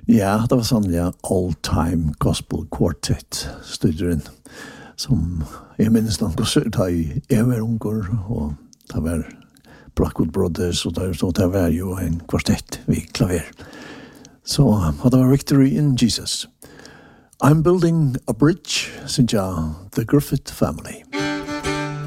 Ja, det var sannelig all-time gospel quartet studeren som jeg minnes langt da jeg var unger og det var Blackwood Brothers og det var jo en kvartett vi klaver. Så det var Victory in Jesus. I'm building a bridge, synes jeg, The Griffith Family.